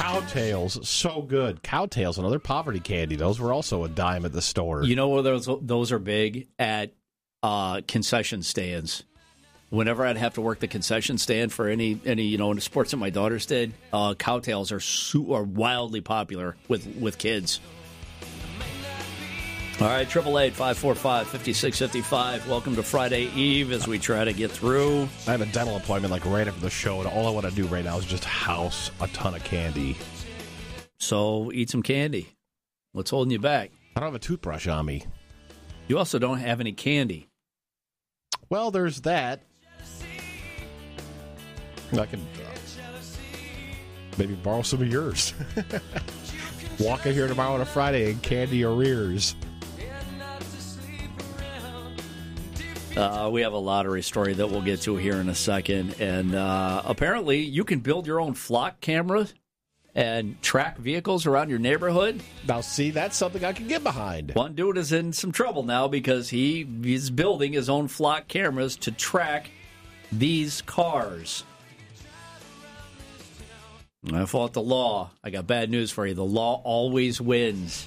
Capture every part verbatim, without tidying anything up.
Cowtails, so good. Cowtails, another poverty candy. Those were also a dime at the store. You know where those those are big? At uh, concession stands. Whenever I'd have to work the concession stand for any, any you know, sports that my daughters did, uh, Cowtails are su- are wildly popular with, with kids. All right, triple eight five four five five six five five. Welcome to Friday Eve as we try to get through. I have a dental appointment like right after the show, and all I want to do right now is just house a ton of candy. So eat some candy. What's holding you back? I don't have a toothbrush on me. You also don't have any candy. Well, there's that. I can uh, maybe borrow some of yours. Walk in here tomorrow on a Friday and candy arrears. Uh, we have a lottery story that we'll get to here in a second. And uh, apparently you can build your own flock camera and track vehicles around your neighborhood. Now, see, that's something I can get behind. One dude is in some trouble now because he is building his own flock cameras to track these cars. I fought the law. I got bad news for you. The law always wins.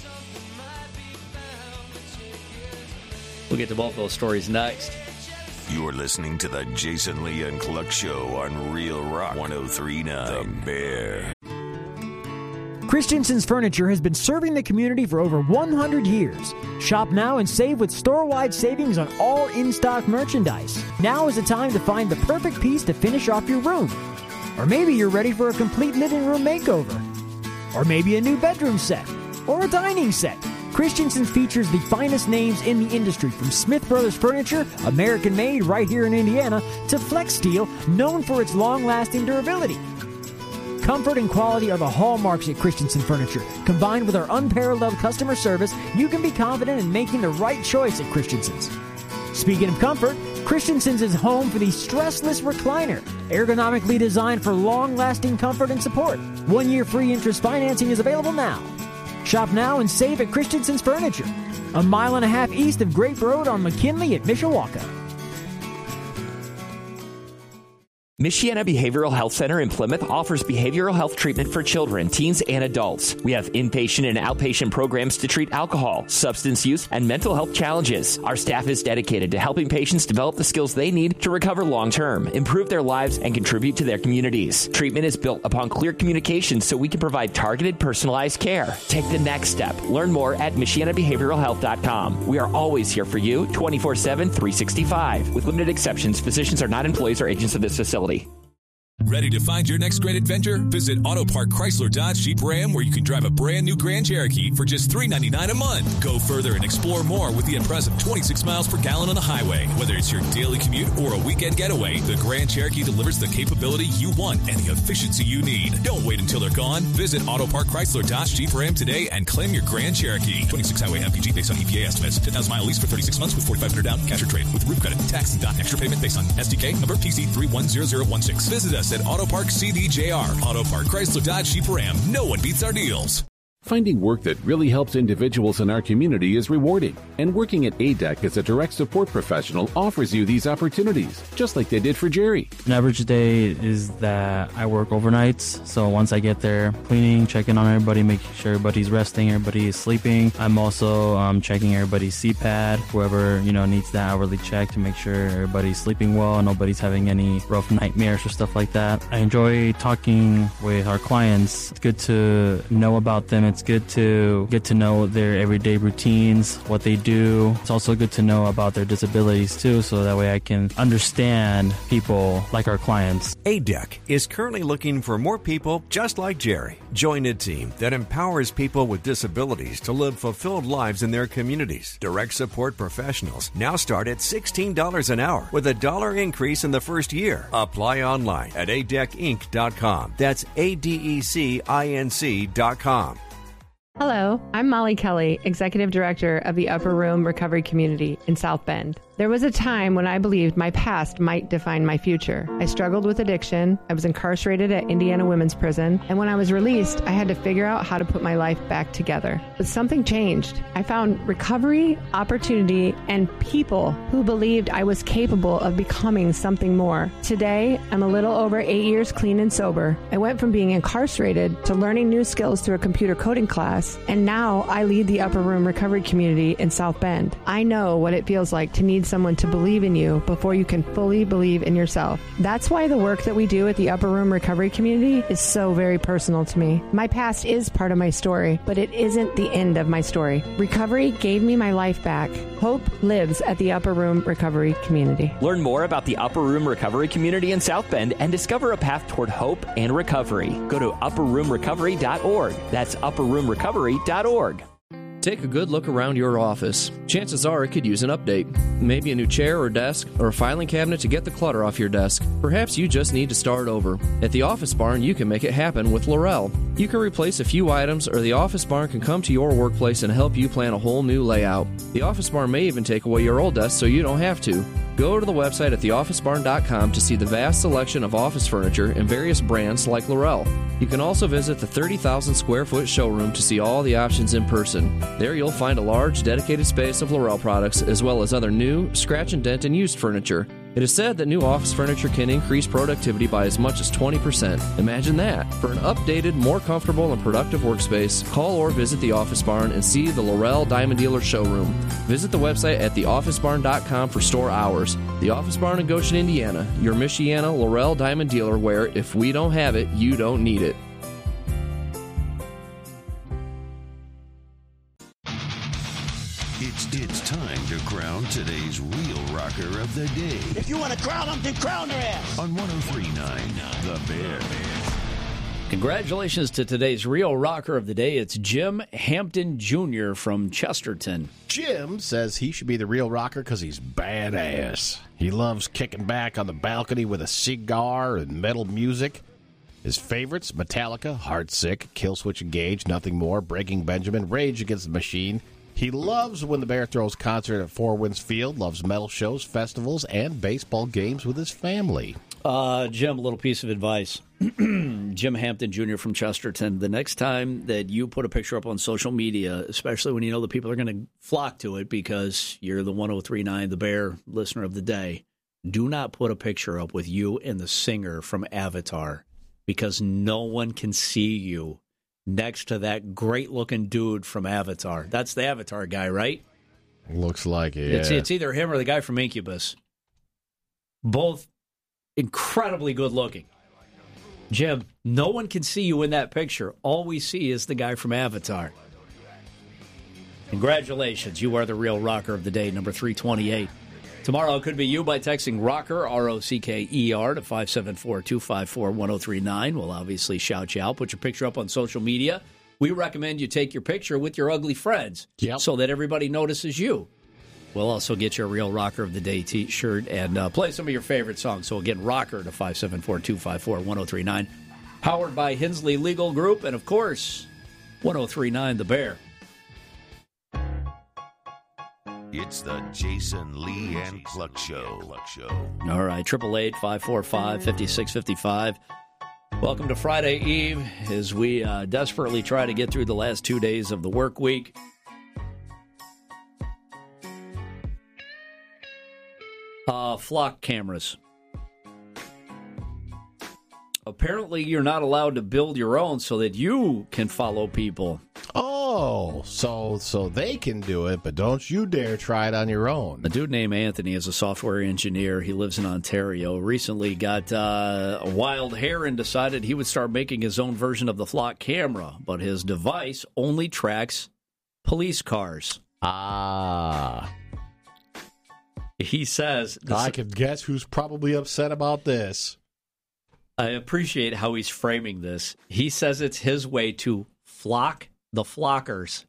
We'll get to both those stories next. You're listening to the Jason Lee and Cluck Show on Real Rock one oh three point nine. The Bear. Christensen's Furniture has been serving the community for over one hundred years. Shop now and save with store-wide savings on all in-stock merchandise. Now is the time to find the perfect piece to finish off your room. Or maybe you're ready for a complete living room makeover. Or maybe a new bedroom set. Or a dining set. Christensen features the finest names in the industry, from Smith Brothers Furniture, American-made right here in Indiana, to Flex Steel, known for its long-lasting durability. Comfort and quality are the hallmarks at Christensen Furniture. Combined with our unparalleled customer service, you can be confident in making the right choice at Christensen's. Speaking of comfort, Christensen's is home for the stressless recliner, ergonomically designed for long-lasting comfort and support. One-year free interest financing is available now. Shop now and save at Christensen's Furniture, a mile and a half east of Grape Road on McKinley at Mishawaka. Michiana Behavioral Health Center in Plymouth offers behavioral health treatment for children, teens, and adults. We have inpatient and outpatient programs to treat alcohol, substance use, and mental health challenges. Our staff is dedicated to helping patients develop the skills they need to recover long-term, improve their lives, and contribute to their communities. Treatment is built upon clear communication so we can provide targeted, personalized care. Take the next step. Learn more at Michiana Behavioral Health dot com. We are always here for you, twenty-four seven, three sixty-five. With limited exceptions, physicians are not employees or agents of this facility. Ready to find your next great adventure? Visit Auto Park Chrysler Dodge Jeep Ram, where you can drive a brand new Grand Cherokee for just three hundred ninety-nine dollars a month. Go further and explore more with the impressive twenty-six miles per gallon on the highway. Whether it's your daily commute or a weekend getaway, the Grand Cherokee delivers the capability you want and the efficiency you need. Don't wait until they're gone. Visit Auto Park Chrysler Dodge Jeep Ram today and claim your Grand Cherokee. twenty-six Highway M P G based on E P A estimates. ten thousand mile lease for thirty-six months with forty-five hundred dollars down, cash or trade. With roof credit, tax, and dot extra payment based on S D K number T C three one zero zero one six. Visit us at Auto Park C D J R. Auto Park Chrysler Dodge Jeep Ram. No one beats our deals. Finding work that really helps individuals in our community is rewarding, and working at A D E C as a direct support professional offers you these opportunities, just like they did for Jerry. An average day is that I work overnights, so once I get there, cleaning, checking on everybody, making sure everybody's resting, everybody is sleeping. I'm also um, checking everybody's C PAD, whoever you know needs that hourly check to make sure everybody's sleeping well and nobody's having any rough nightmares or stuff like that. I enjoy talking with our clients. It's good to know about them. It's good to get to know their everyday routines, what they do. It's also good to know about their disabilities too, so that way I can understand people like our clients. A D E C is currently looking for more people just like Jerry. Join a team that empowers people with disabilities to live fulfilled lives in their communities. Direct support professionals now start at sixteen dollars an hour with a dollar increase in the first year. Apply online at A D E C Inc dot com. That's A D E C I N C dot com. Hello, I'm Molly Kelly, Executive Director of the Upper Room Recovery Community in South Bend. There was a time when I believed my past might define my future. I struggled with addiction. I was incarcerated at Indiana Women's Prison. And when I was released, I had to figure out how to put my life back together. But something changed. I found recovery, opportunity, and people who believed I was capable of becoming something more. Today, I'm a little over eight years clean and sober. I went from being incarcerated to learning new skills through a computer coding class, and now I lead the Upper Room Recovery community in South Bend. I know what it feels like to need someone to believe in you before you can fully believe in yourself. That's why the work that we do at the Upper Room Recovery community is so very personal to me. My past is part of my story, but it isn't the end of my story. Recovery gave me my life back. Hope lives at the Upper Room Recovery community. Learn more about the Upper Room Recovery community in South Bend and discover a path toward hope and recovery. Go to upper room recovery dot org. That's upper room recovery dot org. Take a good look around your office. Chances are it could use an update. Maybe a new chair or desk, or a filing cabinet to get the clutter off your desk. Perhaps you just need to start over. At the Office Barn, you can make it happen with Laurel. You can replace a few items, or the Office Barn can come to your workplace and help you plan a whole new layout. The Office Barn may even take away your old desk so you don't have to. Go to the website at the office barn dot com to see the vast selection of office furniture and various brands like Laurel. You can also visit the thirty thousand square foot showroom to see all the options in person. There you'll find a large dedicated space of Laurel products as well as other new, scratch and dent and used furniture. It is said that new office furniture can increase productivity by as much as twenty percent. Imagine that. For an updated, more comfortable and productive workspace, call or visit the Office Barn and see the Laurel Diamond Dealer showroom. Visit the website at the office barn dot com for store hours. The Office Barn in Goshen, Indiana, your Michiana Laurel Diamond Dealer where if we don't have it, you don't need it. It's it's time to crown today's real rocker of the day. If you want to crown them, then crown their ass. On one oh three point nine, The Bear. Congratulations to today's real rocker of the day. It's Jim Hampton Junior from Chesterton. Jim says he should be the real rocker because he's badass. He loves kicking back on the balcony with a cigar and metal music. His favorites, Metallica, Heartsick, Killswitch Engage, Nothing More, Breaking Benjamin, Rage Against the Machine. He loves when the Bear throws concert at Four Winds Field, loves metal shows, festivals, and baseball games with his family. Uh, Jim, a little piece of advice. Jim Hampton Junior from Chesterton, the next time that you put a picture up on social media, especially when you know the people are going to flock to it because you're the one oh three point nine The Bear listener of the day, do not put a picture up with you and the singer from Avatar because no one can see you next to that great-looking dude from Avatar. That's the Avatar guy, right? Looks like it, yeah. It's, it's either him or the guy from Incubus. Both incredibly good-looking. Jim, no one can see you in that picture. All we see is the guy from Avatar. Congratulations. You are the real rocker of the day, number three twenty-eight. Tomorrow it could be you by texting ROCKER, R O C K E R, to five seven four, two five four, one oh three nine. We'll obviously shout you out. Put your picture up on social media. We recommend you take your picture with your ugly friends yep. so that everybody notices you. We'll also get you a Real Rocker of the Day t-shirt and uh, play some of your favorite songs. So again, ROCKER to five seven four, two five four, one oh three nine. Powered by Hensley Legal Group and, of course, one oh three point nine The Bear. It's the Jason Lee and Cluck Show. Cluck Show. All right, triple eight, five four five, five six five five. Welcome to Friday Eve as we uh, desperately try to get through the last two days of the work week. Uh, flock cameras. Apparently, you're not allowed to build your own so that you can follow people. Oh, so so they can do it, but don't you dare try it on your own. A dude named Anthony is a software engineer. He lives in Ontario. Recently got uh, a wild hair and decided he would start making his own version of the flock camera, but his device only tracks police cars. Ah. He says... I can guess who's probably upset about this. I appreciate how he's framing this. He says it's his way to flock the flockers.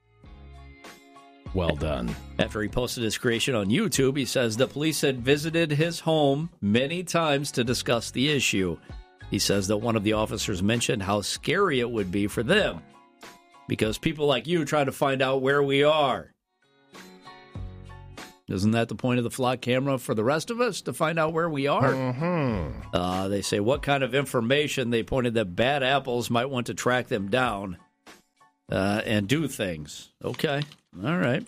Well done. After he posted his creation on YouTube, he says the police had visited his home many times to discuss the issue. He says that one of the officers mentioned how scary it would be for them because people like you try to find out where we are. Isn't that the point of the flock camera for the rest of us, to find out where we are? Mm-hmm. Uh, they say, what kind of information? They pointed that bad apples might want to track them down uh, and do things. Okay. All right.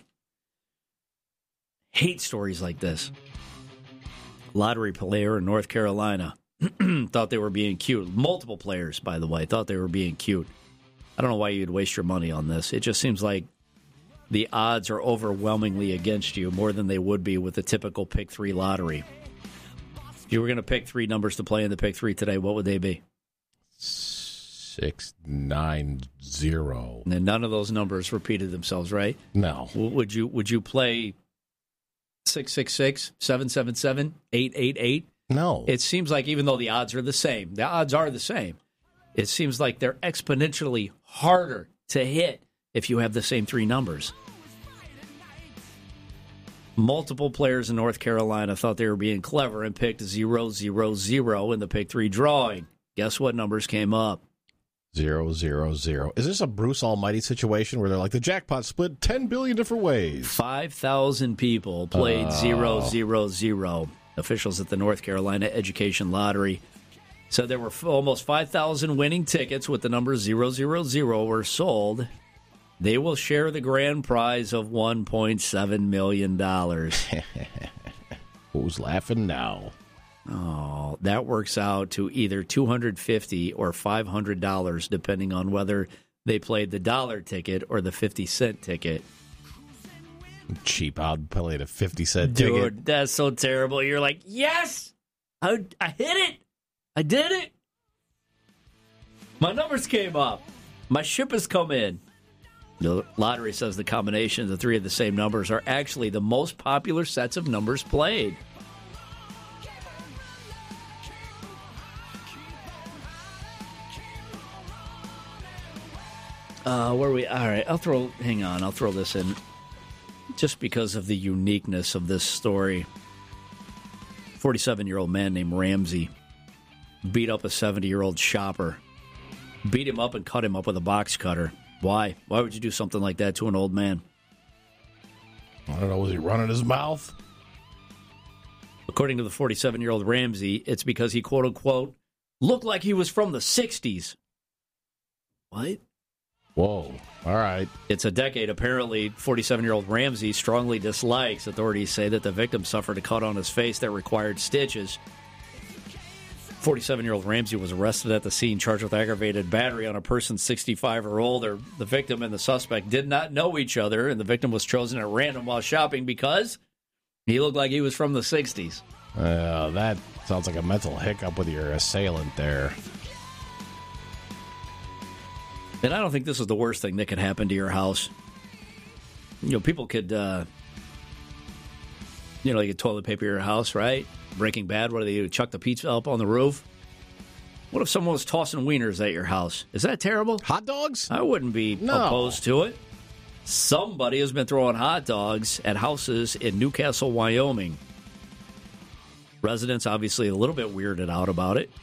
Hate stories like this. Lottery player in North Carolina thought they were being cute. Multiple players, by the way, thought they were being cute. I don't know why you'd waste your money on this. It just seems like the odds are overwhelmingly against you, more than they would be with the typical pick three lottery. If you were going to pick three numbers to play in the pick three today, what would they be? Six, nine, zero. And none of those numbers repeated themselves, right? No. Would you would you play six six six, seven seven seven, eight eight eight? No. It seems like even though the odds are the same, the odds are the same, it seems like they're exponentially harder to hit if you have the same three numbers. Multiple players in North Carolina thought they were being clever and picked zero zero zero in the pick three drawing. Guess what numbers came up? Zero, zero, zero. Is this a Bruce Almighty situation where they're like, the jackpot split ten billion different ways? five thousand people played Oh. zero zero zero. Officials at the North Carolina Education Lottery said there were f- almost five thousand winning tickets with the number zero zero zero were sold. They will share the grand prize of one point seven million dollars. Who's laughing now? Oh, that works out to either two hundred fifty dollars or five hundred dollars, depending on whether they played the dollar ticket or the fifty cent ticket. Cheap out, played a fifty cent Dude, ticket. that's so terrible. You're like, yes, I, I hit it. I did it. My numbers came up. My ship has come in. The lottery says the combination of the three of the same numbers are actually the most popular sets of numbers played. Uh, where are we? All right, I'll throw. Hang on, I'll throw this in, just because of the uniqueness of this story. forty-seven-year-old man named Ramsey beat up a seventy-year-old shopper. Beat him up and cut him up with a box cutter. Why? Why would you do something like that to an old man? I don't know. Was he running his mouth? According to the forty-seven-year-old Ramsey, it's because he, quote-unquote, looked like he was from the sixties. What? Whoa. All right. It's a decade. Apparently, forty-seven-year-old Ramsey strongly dislikes. Authorities say that the victim suffered a cut on his face that required stitches. forty-seven-year-old Ramsey was arrested at the scene, charged with aggravated battery on a person sixty-five or older. The victim and the suspect did not know each other, and the victim was chosen at random while shopping because he looked like he was from the sixties. Uh, that sounds like a mental hiccup with your assailant there. And I don't think this is the worst thing that could happen to your house. You know, people could, uh, you know, you could toilet paper your house, right? Breaking Bad, what do they do? Chuck the pizza up on the roof? What if someone was tossing wieners at your house? Is that terrible? Hot dogs? I wouldn't be No. opposed to it. Somebody has been throwing hot dogs at houses in Newcastle, Wyoming. Residents obviously a little bit weirded out about it.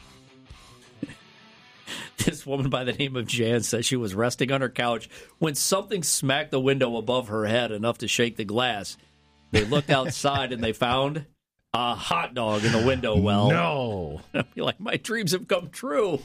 This woman by the name of Jan says she was resting on her couch when something smacked the window above her head enough to shake the glass. They looked outside and they found a hot dog in the window well. No. I'd be like, my dreams have come true.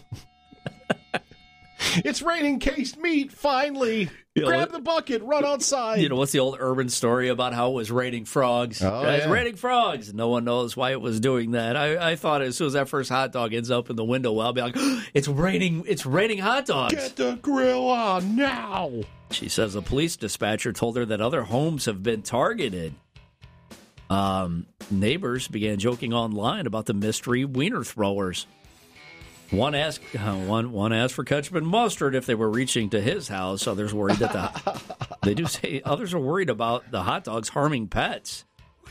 It's raining cased meat, finally. You know, Grab the bucket, run outside. You know, what's the old urban story about how it was raining frogs? Oh, It's yeah. raining frogs. No one knows why it was doing that. I, I thought as soon as that first hot dog ends up in the window well, I'll be like, it's raining, it's raining hot dogs. Get the grill on now. She says a police dispatcher told her that other homes have been targeted. Um, neighbors began joking online about the mystery wiener throwers. One asked, uh, one one asked for ketchup and mustard if they were reaching to his house. Others worried that the they do say others are worried about the hot dogs harming pets.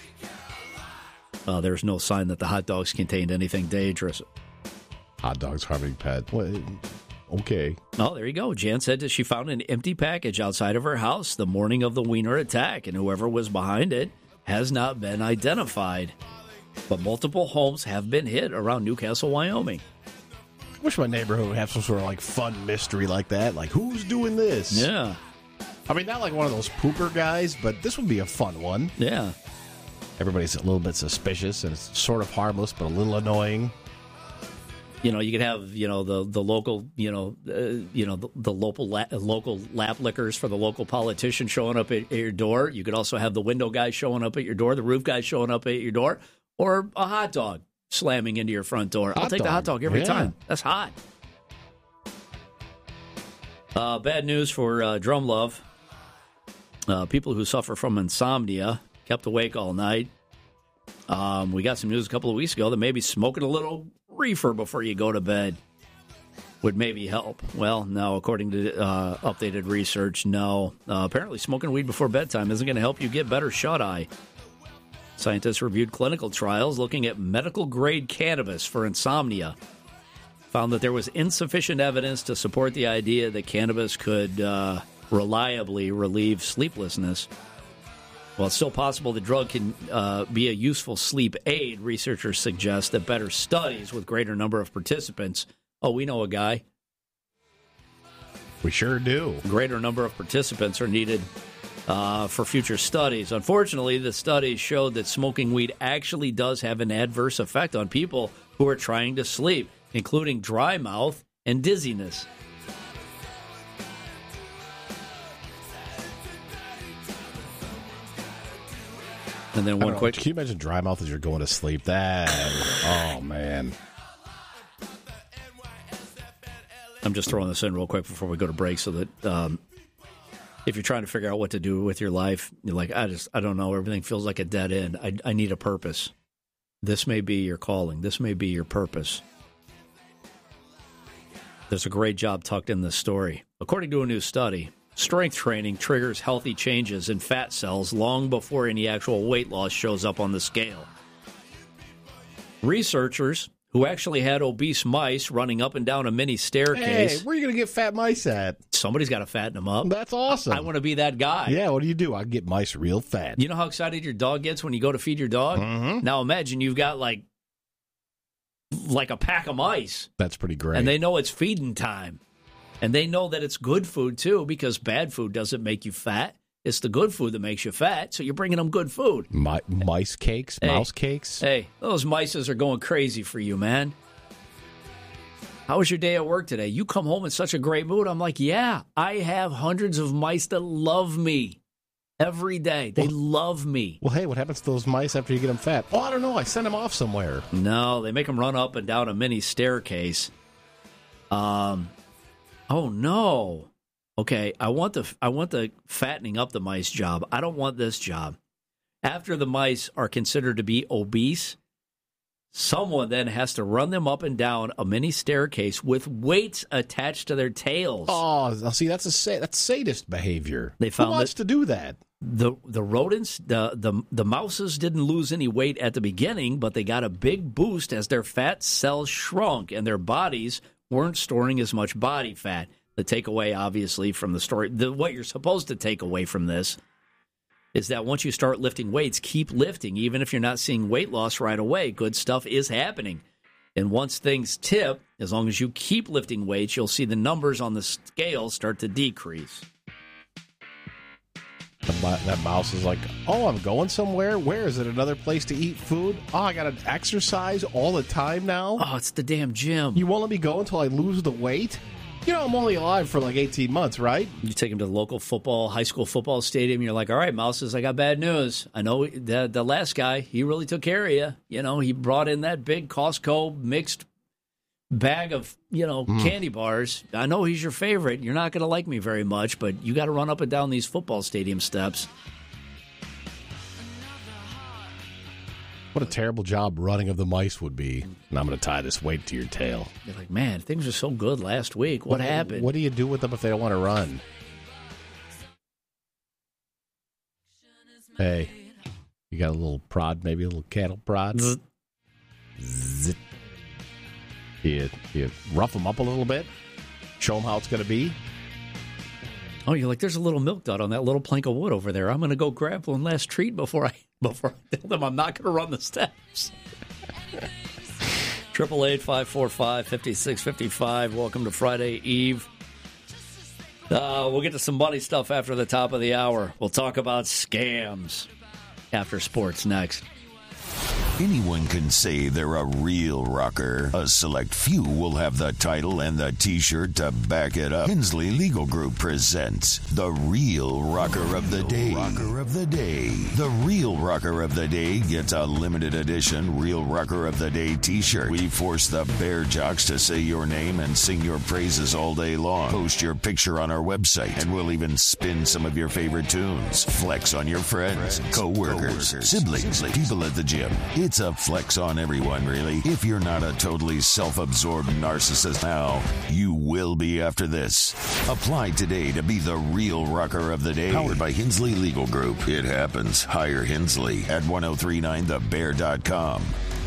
Uh, there's no sign that the hot dogs contained anything dangerous. Hot dogs harming pet. What? Okay. Oh, there you go. Jan said that she found an empty package outside of her house the morning of the wiener attack, and whoever was behind it has not been identified. But multiple homes have been hit around Newcastle, Wyoming. I wish my neighborhood would have some sort of like fun mystery like that. Like, who's doing this? Yeah. I mean, not like one of those pooper guys, but this would be a fun one. Yeah. everybody's a little bit suspicious, and it's sort of harmless but a little annoying. You know, you could have, you know, the, the local, you know, uh, you know, the, the local la- local lap lickers for the local politician showing up at, at your door. You could also have the window guy showing up at your door, the roof guy showing up at your door, or a hot dog slamming into your front door. Hot I'll take dog. the hot dog every Yeah. time. That's hot. Uh, bad news for uh, Drum Love. Uh, people who suffer from insomnia, kept awake all night. Um, we got some news a couple of weeks ago that maybe smoking a little reefer before you go to bed would maybe help. Well, no, according to uh, updated research, no. Uh, apparently, smoking weed before bedtime isn't going to help you get better shut-eye. Scientists reviewed clinical trials looking at medical-grade cannabis for insomnia. Found that there was insufficient evidence to support the idea that cannabis could uh, reliably relieve sleeplessness. While it's still possible the drug can uh, be a useful sleep aid, researchers suggest that better studies with greater number of participants. Oh, we know a guy. We sure do. Greater number of participants are needed uh, for future studies. Unfortunately, the studies showed that smoking weed actually does have an adverse effect on people who are trying to sleep, including dry mouth and dizziness. And then one know, quick. Can you imagine dry mouth as you're going to sleep? That, oh, man. I'm just throwing this in real quick before we go to break so that um, if you're trying to figure out what to do with your life, you're like, I just, I don't know, everything feels like a dead end. I, I need a purpose. This may be your calling. This may be your purpose. There's a great job tucked in this story. According to a new study, strength training triggers healthy changes in fat cells long before any actual weight loss shows up on the scale. Researchers who actually had obese mice running up and down a mini staircase. Hey, where are you going to get fat mice at? Somebody's got to fatten them up. That's awesome. I want to be that guy. Yeah, what do you do? I get mice real fat. You know how excited your dog gets when you go to feed your dog? Mm-hmm. Now imagine you've got like like a pack of mice. That's pretty great. And they know it's feeding time. And they know that it's good food, too, because bad food doesn't make you fat. It's the good food that makes you fat, so you're bringing them good food. My, mice cakes? Hey, mouse cakes? Hey, those mices are going crazy for you, man. How was your day at work today? You come home in such a great mood. I'm like, yeah, I have hundreds of mice that love me every day. They well, love me. Well, hey, what happens to those mice after you get them fat? Oh, I don't know. I send them off somewhere. No, they make them run up and down a mini staircase. Um... Oh no. Okay, I want the I want the fattening up the mice job. I don't want this job. After the mice are considered to be obese, someone then has to run them up and down a mini staircase with weights attached to their tails. Oh, see, that's a that's sadist behavior. They found Who wants that to do that? The the rodents, the, the the mouses didn't lose any weight at the beginning, but they got a big boost as their fat cells shrunk and their bodies weren't storing as much body fat. The takeaway, obviously, from the story, the, what you're supposed to take away from this is that once you start lifting weights, keep lifting. Even if you're not seeing weight loss right away, good stuff is happening. And once things tip, as long as you keep lifting weights, you'll see the numbers on the scale start to decrease. That mouse is like, oh, I'm going somewhere? Where is it? Another place to eat food? Oh, I got to exercise all the time now? Oh, it's the damn gym. You won't let me go until I lose the weight? You know, I'm only alive for like eighteen months, right? You take him to the local football, high school football stadium. You're like, all right, Mouses, I got bad news. I know the, the last guy, he really took care of you. You know, he brought in that big Costco mixed bag of, you know, mm. candy bars. I know he's your favorite. You're not going to like me very much, but you got to run up and down these football stadium steps. What a terrible job running of the mice would be. And I'm going to tie this weight to your tail. You're like, man, things were so good last week. What, what happened? What do you do with them if they don't want to run? Hey, you got a little prod, maybe a little cattle prod? Zzz. Zzz. You, you rough them up a little bit, show them how it's going to be. Oh, you're like, there's a little milk dud on that little plank of wood over there. I'm going to go grab one last treat before I before I tell them I'm not going to run the steps. Triple eight five four five fifty six fifty five. Welcome to Friday Eve. Uh, we'll get to some money stuff after the top of the hour. We'll talk about scams. after sports next. Anyone can say they're a real rocker. A select few will have the title and the t-shirt to back it up. Hensley Legal Group presents The Real Rocker of the Day. Rocker of the Day. The Real Rocker of the Day gets a limited edition Real Rocker of the Day t-shirt. We force the Bear Jocks to say your name and sing your praises all day long. Post your picture on our website, and we'll even spin some of your favorite tunes. Flex on your friends, co-workers, siblings, people at the gym. It's a flex on everyone, really. If you're not a totally self-absorbed narcissist now, you will be after this. Apply today to be the Real Rocker of the Day. Powered by Hensley Legal Group. It happens. Hire Hensley at ten thirty-nine the bear dot com.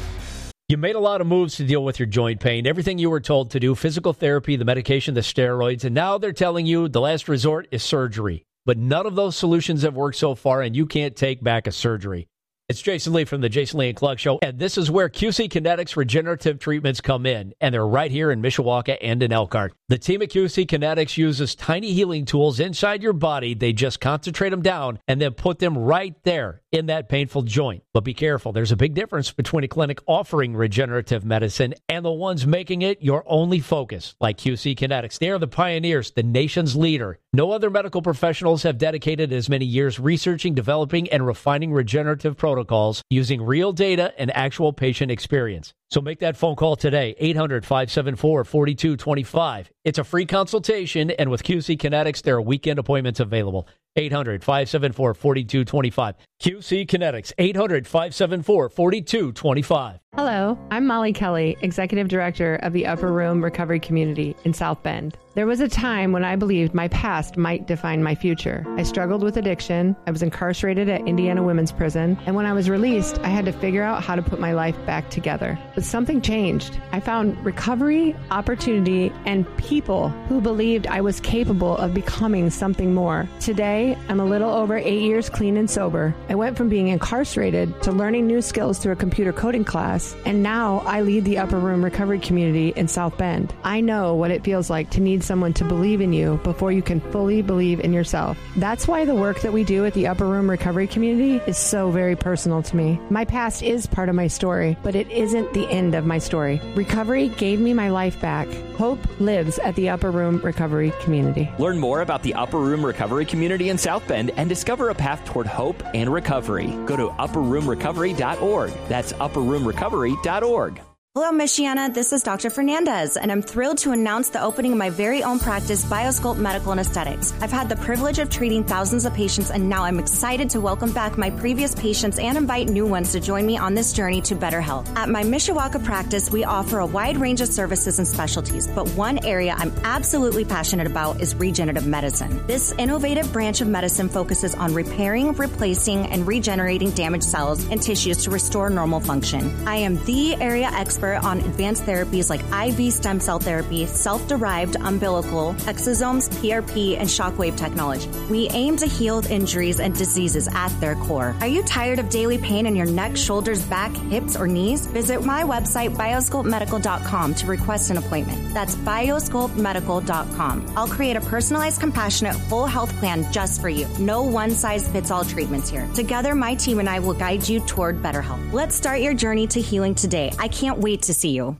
You made a lot of moves to deal with your joint pain. Everything you were told to do, physical therapy, the medication, the steroids, and now they're telling you the last resort is surgery. But none of those solutions have worked so far, and you can't take back a surgery. It's Jason Lee from the Jason Lee and Clark Show, and this is where Q C Kinetics regenerative treatments come in, and they're right here in Mishawaka and in Elkhart. The team at Q C Kinetics uses tiny healing tools inside your body. They just concentrate them down and then put them right there in that painful joint. But be careful. There's a big difference between a clinic offering regenerative medicine and the ones making it your only focus, like Q C Kinetics. They are the pioneers, the nation's leader. No other medical professionals have dedicated as many years researching, developing, and refining regenerative protocols using real data and actual patient experience. So make that phone call today, eight hundred, five seven four, four two two five. It's a free consultation, and with Q C Kinetics, there are weekend appointments available. eight hundred, five seven four, four two two five. Q C Kinetics, eight hundred, five seven four, four two two five. Hello, I'm Molly Kelly, Executive Director of the Upper Room Recovery Community in South Bend. There was a time when I believed my past might define my future. I struggled with addiction. I was incarcerated at Indiana Women's Prison. And when I was released, I had to figure out how to put my life back together. But something changed. I found recovery, opportunity, and people who believed I was capable of becoming something more. Today, I'm a little over eight years clean and sober. I went from being incarcerated to learning new skills through a computer coding class. And now I lead the Upper Room Recovery Community in South Bend. I know what it feels like to need someone to believe in you before you can fully believe in yourself. That's why the work that we do at the Upper Room Recovery Community is so very personal to me. My past is part of my story, but it isn't the end of my story. Recovery gave me my life back. Hope lives at the Upper Room Recovery Community. Learn more about the Upper Room Recovery Community in South Bend and discover a path toward hope and recovery. Go to upper room recovery dot org. That's upper room recovery dot org. Hello, Michiana. This is Doctor Fernandez, and I'm thrilled to announce the opening of my very own practice, BioSculpt Medical and Aesthetics. I've had the privilege of treating thousands of patients, and now I'm excited to welcome back my previous patients and invite new ones to join me on this journey to better health. At my Mishawaka practice, we offer a wide range of services and specialties, but one area I'm absolutely passionate about is regenerative medicine. This innovative branch of medicine focuses on repairing, replacing, and regenerating damaged cells and tissues to restore normal function. I am the area expert on advanced therapies like I V stem cell therapy, self-derived umbilical, exosomes, P R P, and shockwave technology. We aim to heal injuries and diseases at their core. Are you tired of daily pain in your neck, shoulders, back, hips, or knees? Visit my website, biosculpt medical dot com, to request an appointment. That's biosculpt medical dot com. I'll create a personalized, compassionate, full health plan just for you. No one-size-fits-all treatments here. Together, my team and I will guide you toward better health. Let's start your journey to healing today. I can't wait to see you.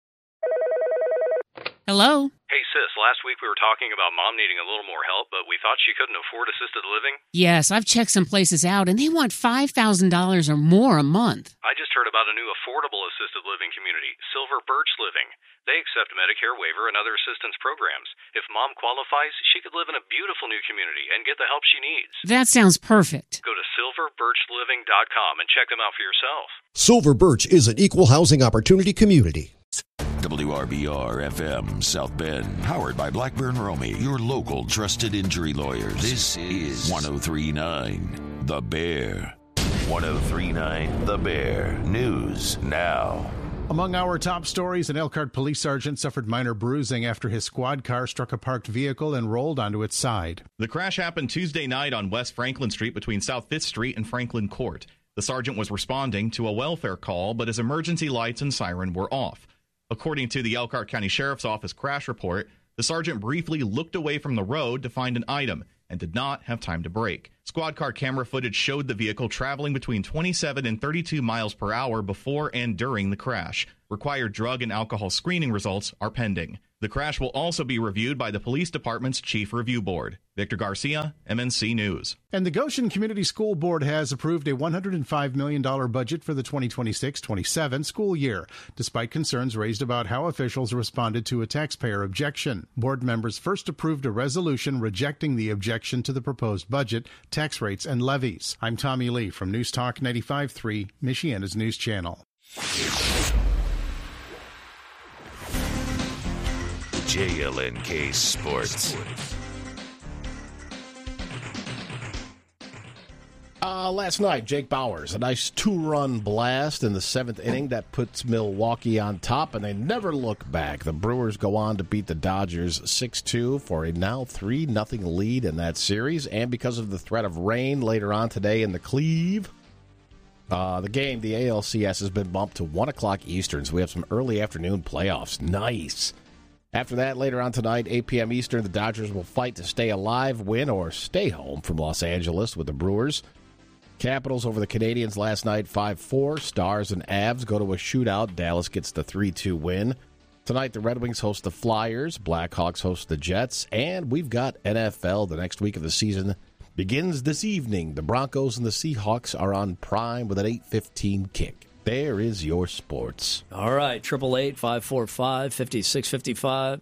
Hello? Hey, sis, last week we were talking about Mom needing a little more help, but we thought she couldn't afford assisted living. Yes, I've checked some places out, and they want five thousand dollars or more a month. I just heard about a new affordable assisted living community, Silver Birch Living. They accept Medicare waiver and other assistance programs. If Mom qualifies, she could live in a beautiful new community and get the help she needs. That sounds perfect. Go to silver birch living dot com and check them out for yourself. Silver Birch is an equal housing opportunity community. W R B R F M South Bend, powered by Blackburn Romey, your local trusted injury lawyers. This is ten thirty-nine The Bear. ten thirty-nine The Bear. News now. Among our top stories, an Elkhart police sergeant suffered minor bruising after his squad car struck a parked vehicle and rolled onto its side. The crash happened Tuesday night on West Franklin Street between South fifth Street and Franklin Court. The sergeant was responding to a welfare call, but his emergency lights and siren were off. According to the Elkhart County Sheriff's Office crash report, the sergeant briefly looked away from the road to find an item and did not have time to brake. Squad car camera footage showed the vehicle traveling between twenty-seven and thirty-two miles per hour before and during the crash. Required drug and alcohol screening results are pending. The crash will also be reviewed by the police department's chief review board. Victor Garcia, M N C News. And the Goshen Community School Board has approved a one hundred five million dollars budget for the twenty twenty-six twenty-seven school year, despite concerns raised about how officials responded to a taxpayer objection. Board members first approved a resolution rejecting the objection to the proposed budget, tax rates, and levies. I'm Tommy Lee from News Talk ninety-five point three, Michiana's News Channel. J L N K Sports. Uh, last night, Jake Bauers, a nice two-run blast in the seventh inning that puts Milwaukee on top, and they never look back. The Brewers go on to beat the Dodgers six two for a now three nothing lead in that series, and because of the threat of rain later on today in the Cleve, uh, the game, the A L C S, has been bumped to one o'clock Eastern, so we have some early afternoon playoffs. Nice. After that, later on tonight, eight p.m. Eastern, the Dodgers will fight to stay alive, win, or stay home from Los Angeles with the Brewers. Capitals over the Canadians last night, five four. Stars and Avs go to a shootout. Dallas gets the three two win. Tonight, the Red Wings host the Flyers. Blackhawks host the Jets. And we've got N F L. The next week of the season begins this evening. The Broncos and the Seahawks are on Prime with an eight fifteen kick. There is your sports. All right, triple eight five four five five six five five.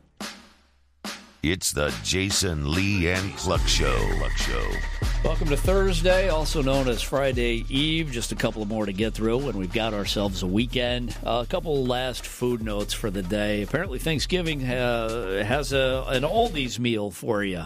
It's the Jason Lee and Cluck Show. Cluck Show. Welcome to Thursday, also known as Friday Eve. Just a couple more to get through, and we've got ourselves a weekend. Uh, a couple last food notes for the day. Apparently, Thanksgiving uh, has a an Aldi's meal for you.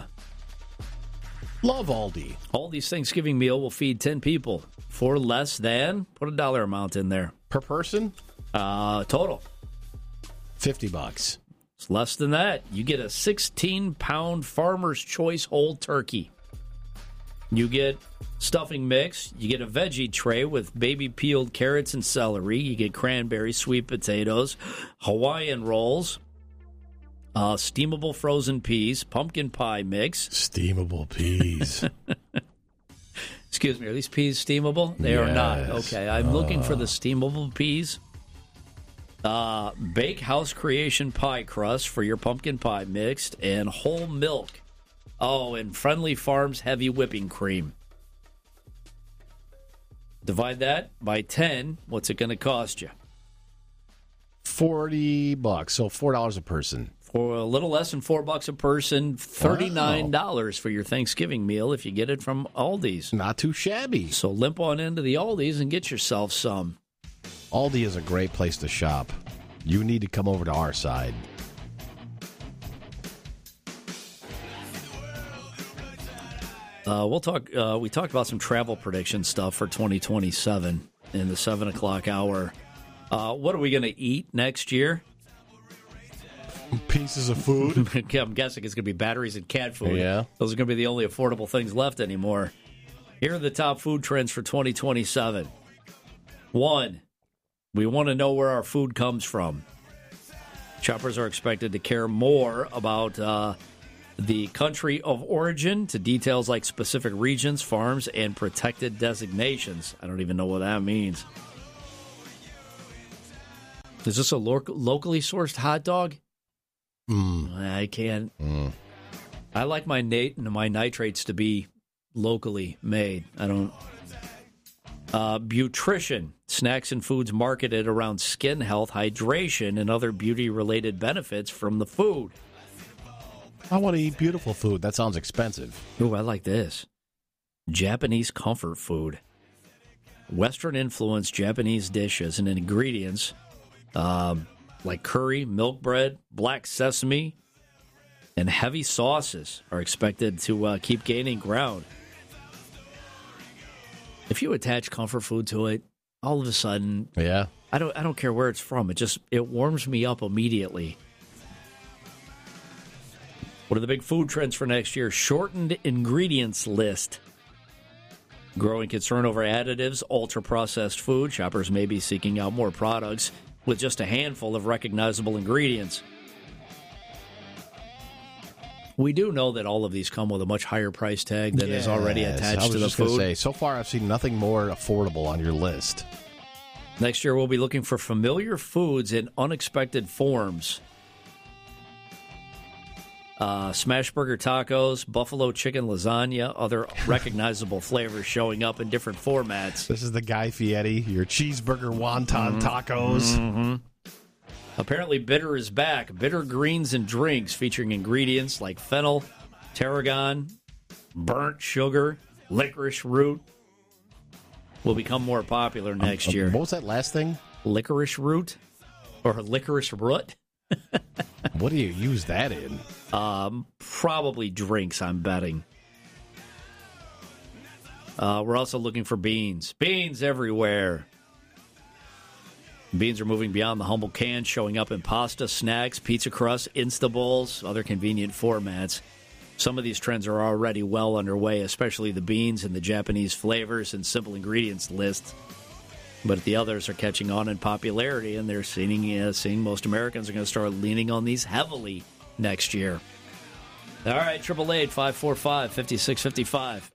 Love Aldi. Aldi's Thanksgiving meal will feed ten people for less than, put a dollar amount in there. Per person? Uh, total. fifty bucks. It's less than that. You get a sixteen-pound Farmer's Choice whole turkey. You get stuffing mix. You get a veggie tray with baby peeled carrots and celery. You get cranberry, sweet potatoes, Hawaiian rolls, uh, steamable frozen peas, pumpkin pie mix. Steamable peas. Excuse me, are these peas steamable? They yes. are not. Okay, I'm uh. looking for the steamable peas. Uh, Bakehouse Creation pie crust for your pumpkin pie mixed, and whole milk. Oh, and Friendly Farms heavy whipping cream. Divide that by ten. What's it going to cost you? Forty bucks, so four dollars a person. For a little less than four bucks a person, thirty-nine dollars wow. for your Thanksgiving meal if you get it from Aldi's. Not too shabby. So limp on into the Aldi's and get yourself some. Aldi is a great place to shop. You need to come over to our side. Uh, we'll talk. Uh, we talked about some travel prediction stuff for twenty twenty-seven in the seven o'clock hour. Uh, what are we going to eat next year? Pieces of food. I'm guessing it's going to be batteries and cat food. Yeah, those are going to be the only affordable things left anymore. Here are the top food trends for twenty twenty-seven. One, we want to know where our food comes from. Shoppers are expected to care more about uh, the country of origin to details like specific regions, farms, and protected designations. I don't even know what that means. Is this a lo- locally sourced hot dog? Mm. I can't. Mm. I like my nat- my nitrates to be locally made. I don't. Uh, Butrition, snacks and foods marketed around skin health, hydration, and other beauty-related benefits from the food. I want to eat beautiful food. That sounds expensive. Ooh, I like this. Japanese comfort food. Western-influenced Japanese dishes and ingredients um, like curry, milk bread, black sesame, and heavy sauces are expected to uh, keep gaining ground. If you attach comfort food to it, all of a sudden, yeah, I don't I don't care where it's from. It just it warms me up immediately. What are the big food trends for next year? Shortened ingredients list. Growing concern over additives, ultra-processed food. Shoppers may be seeking out more products with just a handful of recognizable ingredients. We do know that all of these come with a much higher price tag than yes, is already attached I was to the just food. Say, so far, I've seen nothing more affordable on your list. Next year, we'll be looking for familiar foods in unexpected forms. Uh, smash burger tacos, buffalo chicken lasagna, other recognizable flavors showing up in different formats. This is the Guy Fieri, your cheeseburger wonton mm-hmm. tacos. Mm-hmm. Apparently, Bitter is back. Bitter greens and drinks featuring ingredients like fennel, tarragon, burnt sugar, licorice root will become more popular next um, year. What was that last thing? Licorice root? Or licorice root? What do you use that in? Um, probably drinks, I'm betting. Uh, we're also looking for beans. Beans everywhere. Beans are moving beyond the humble can, showing up in pasta, snacks, pizza crusts, Insta Bowls, other convenient formats. Some of these trends are already well underway, especially the beans and the Japanese flavors and simple ingredients list. But the others are catching on in popularity, and they're seeing, uh, seeing most Americans are going to start leaning on these heavily next year. All right, triple eight five four five five six five five.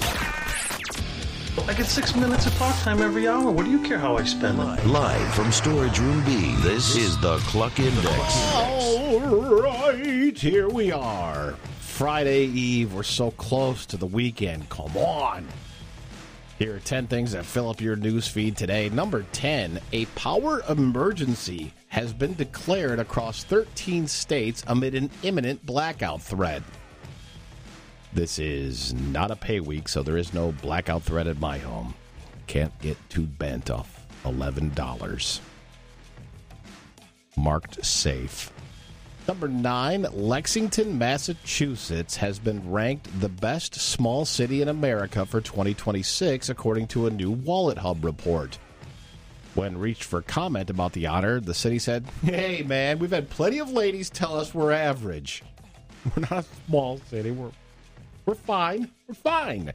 I get six minutes of talk time every hour. What do you care how I spend it? Live from Storage Room B, this is the Cluck Index. All right, here we are. Friday Eve. We're so close to the weekend. Come on. Here are ten things that fill up your news feed today. Number ten, a power emergency has been declared across thirteen states amid an imminent blackout threat. This is not a pay week, so there is no blackout threat at my home. Can't get too bent off eleven dollars. Marked safe. Number nine, Lexington, Massachusetts has been ranked the best small city in America for twenty twenty-six, according to a new Wallet Hub report. When reached for comment about the honor, the city said, "Hey, man, we've had plenty of ladies tell us we're average. We're not a small city. We're, we're fine. We're fine."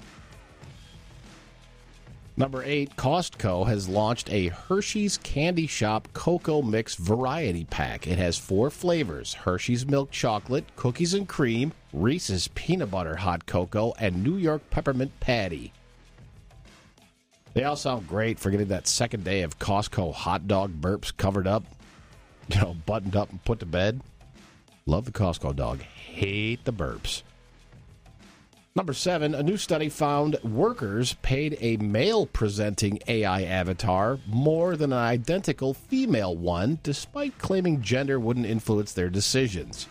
Number eight, Costco has launched a Hershey's Candy Shop Cocoa Mix Variety Pack. It has four flavors: Hershey's Milk Chocolate, Cookies and Cream, Reese's Peanut Butter Hot Cocoa, and New York Peppermint Patty. They all sound great for getting that second day of Costco hot dog burps covered up, you know, buttoned up and put to bed. Love the Costco dog. Hate the burps. Number seven, a new study found workers paid a male-presenting A I avatar more than an identical female one, despite claiming gender wouldn't influence their decisions.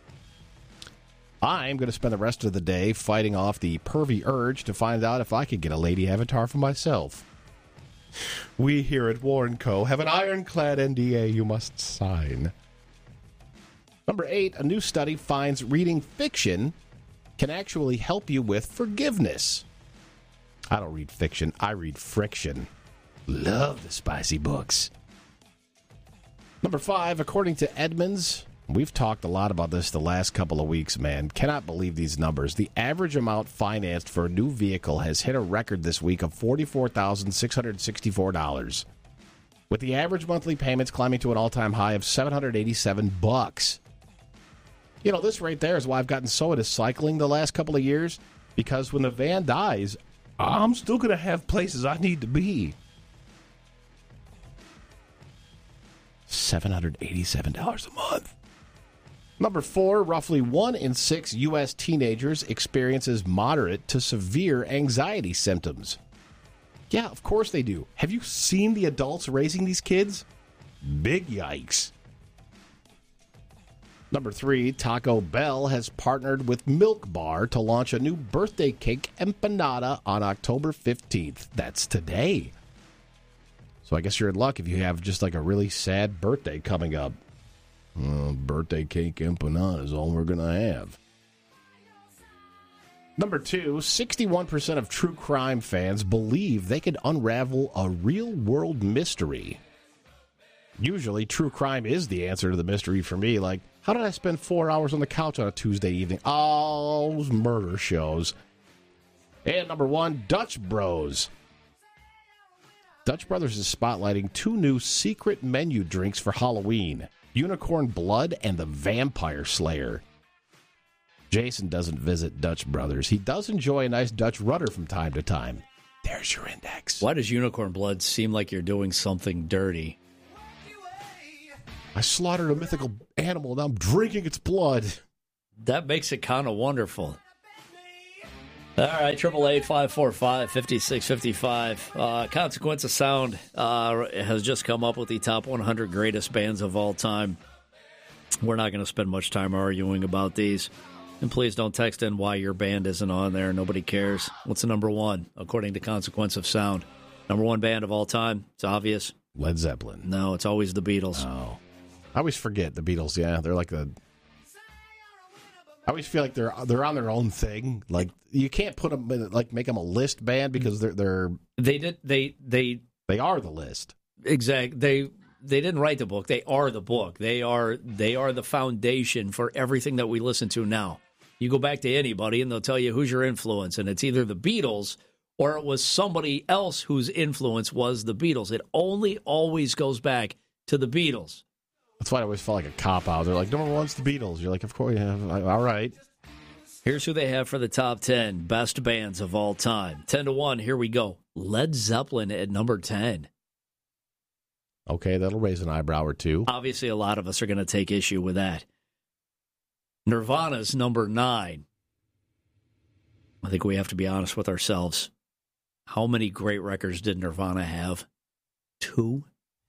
I'm going to spend the rest of the day fighting off the pervy urge to find out if I could get a lady avatar for myself. We here at Warren Co. have an ironclad N D A you must sign. Number eight, a new study finds reading fiction can actually help you with forgiveness. I don't read fiction, I read friction. Love the spicy books. Number five, according to Edmunds, we've talked a lot about this the last couple of weeks, man. Cannot believe these numbers. The average amount financed for a new vehicle has hit a record this week of forty-four thousand six hundred sixty-four dollars, with the average monthly payments climbing to an all-time high of seven hundred eighty-seven bucks. You know, this right there is why I've gotten so into cycling the last couple of years, because when the van dies, I'm still going to have places I need to be. seven hundred eighty-seven dollars a month. Number four, roughly one in six U S teenagers experiences moderate to severe anxiety symptoms. Yeah, of course they do. Have you seen the adults raising these kids? Big yikes. Number three, Taco Bell has partnered with Milk Bar to launch a new birthday cake empanada on October fifteenth. That's today. So I guess you're in luck if you have just like a really sad birthday coming up. Uh, birthday cake empanada is all we're going to have. Number two, sixty-one percent of true crime fans believe they could unravel a real-world mystery. Usually, true crime is the answer to the mystery for me. Like, how did I spend four hours on the couch on a Tuesday evening? Oh, those murder shows. And number one, Dutch Bros. Dutch Brothers is spotlighting two new secret menu drinks for Halloween: Unicorn Blood and the Vampire Slayer. Jason doesn't visit Dutch Brothers. He does enjoy a nice Dutch rudder from time to time. There's your index. Why does unicorn blood seem like you're doing something dirty? I slaughtered a mythical animal, and I'm drinking its blood. That makes it kind of wonderful. All right, triple eight five four five fifty six fifty five. Uh, Consequence of Sound uh, has just come up with the top one hundred greatest bands of all time. We're not going to spend much time arguing about these. And please don't text in why your band isn't on there. Nobody cares. What's the number one, according to Consequence of Sound? Number one band of all time. It's obvious. Led Zeppelin. No, it's always the Beatles. Oh, I always forget the Beatles. Yeah, they're like the. I always feel like they're they're on their own thing. Like you can't put them in, like make them a list band because they're they're they did they they they are the list. Exact. They they didn't write the book. They are the book. They are they are the foundation for everything that we listen to now. You go back to anybody and they'll tell you who's your influence, and it's either the Beatles or it was somebody else whose influence was the Beatles. It only always goes back to the Beatles. That's why I always felt like a cop-out. They're like, number one's the Beatles. You're like, of course, yeah, all right. Here's who they have for the top ten best bands of all time. ten to one, here we go. Led Zeppelin at number ten. Okay, that'll raise an eyebrow or two. Obviously, a lot of us are going to take issue with that. Nirvana's number nine. I think we have to be honest with ourselves. How many great records did Nirvana have? Two?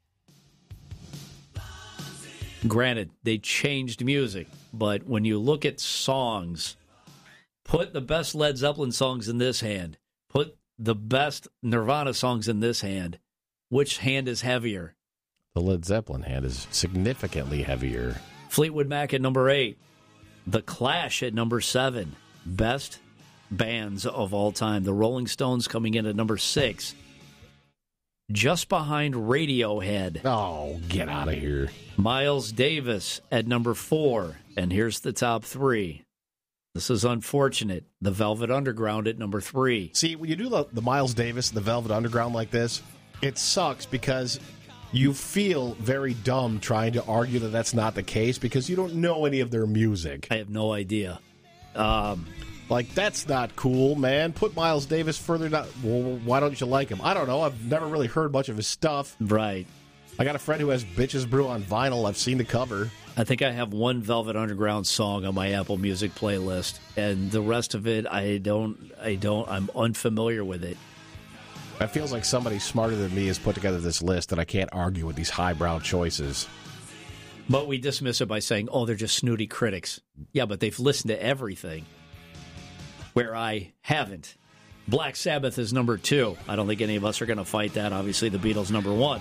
Granted, they changed music, but when you look at songs, put the best Led Zeppelin songs in this hand, put the best Nirvana songs in this hand, which hand is heavier? The Led Zeppelin hand is significantly heavier. Fleetwood Mac at number eight. The Clash at number seven. Best bands of all time. The Rolling Stones coming in at number six. Just behind Radiohead. Oh, get out of here. Miles Davis at number four. And here's the top three. This is unfortunate. The Velvet Underground at number three. See, when you do the, the Miles Davis and the Velvet Underground like this, it sucks because you feel very dumb trying to argue that that's not the case because you don't know any of their music. I have no idea. Um... Like, that's not cool, man. Put Miles Davis further down. Well, why don't you like him? I don't know. I've never really heard much of his stuff. Right. I got a friend who has Bitches Brew on vinyl. I've seen the cover. I think I have one Velvet Underground song on my Apple Music playlist, and the rest of it, I don't, I don't, I'm unfamiliar with it. It feels like somebody smarter than me has put together this list, and I can't argue with these highbrow choices. But we dismiss it by saying, oh, they're just snooty critics. Yeah, but they've listened to everything. Where I haven't. Black Sabbath is number two. I don't think any of us are going to fight that. Obviously, the Beatles number one.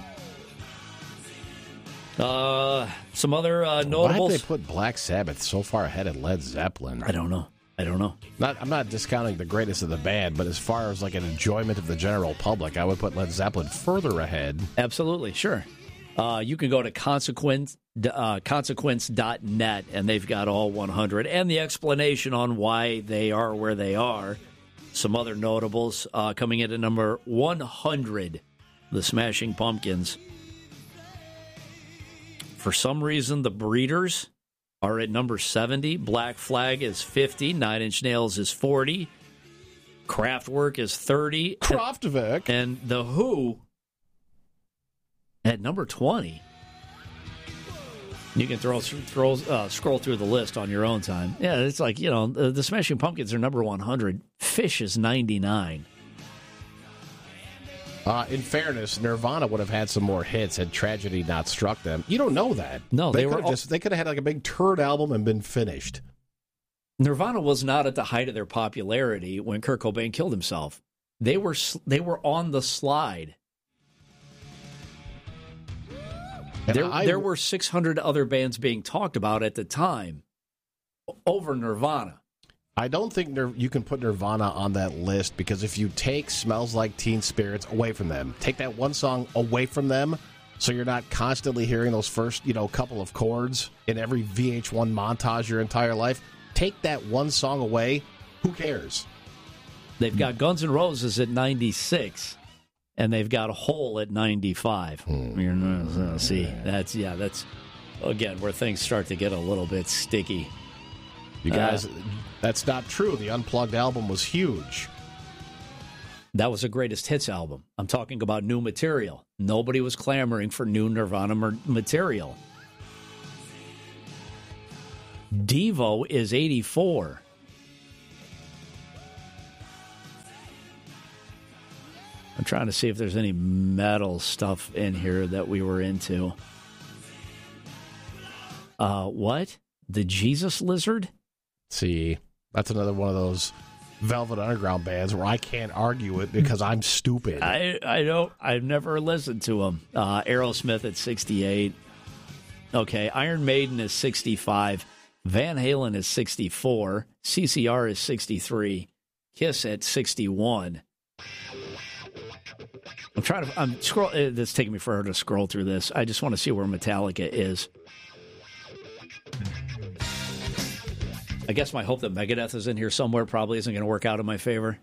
Uh, some other uh, notables. Why did they put Black Sabbath so far ahead of Led Zeppelin? I don't know. I don't know. Not, I'm not discounting the greatest of the band, but as far as like an enjoyment of the general public, I would put Led Zeppelin further ahead. Absolutely, sure. Uh, you can go to Consequence, uh, consequence dot net, and they've got all one hundred, and the explanation on why they are where they are. Some other notables uh, coming in at number one hundred, the Smashing Pumpkins. For some reason, the Breeders are at number seventy. Black Flag is fifty. Nine Inch Nails is forty. Kraftwerk is thirty. Kraftwerk. And The Who at number twenty. You can throw, throw uh, scroll through the list on your own time. Yeah, it's like, you know, the, the Smashing Pumpkins are number one hundred. Fish is ninety-nine. Uh, in fairness, Nirvana would have had some more hits had tragedy not struck them. You don't know that. No, they, they were all... just they could have had like a big turd album and been finished. Nirvana was not at the height of their popularity when Kurt Cobain killed himself. They were they were on the slide. There, I, there were six hundred other bands being talked about at the time over Nirvana. I don't think Nir- you can put Nirvana on that list because if you take Smells Like Teen Spirits away from them, take that one song away from them so you're not constantly hearing those first, you know, couple of chords in every V H one montage your entire life, take that one song away, who cares? They've got Guns N' Roses at ninety-six. And they've got a Hole at ninety-five. Hmm. You're not, uh, see, that's, yeah, that's, again, where things start to get a little bit sticky. You guys, uh, that's not true. The Unplugged album was huge. That was a greatest hits album. I'm talking about new material. Nobody was clamoring for new Nirvana mer- material. Devo is eighty-four. I'm trying to see if there's any metal stuff in here that we were into. Uh, what? The Jesus Lizard? See, that's another one of those Velvet Underground bands where I can't argue it because I'm stupid. I I don't. I've never listened to them. Uh, Aerosmith at sixty-eight. Okay, Iron Maiden is sixty-five. Van Halen is sixty-four. C C R is sixty-three. Kiss at sixty-one. I'm trying to. I'm scroll. It's taking me forever to scroll through this. I just want to see where Metallica is. I guess my hope that Megadeth is in here somewhere probably isn't going to work out in my favor.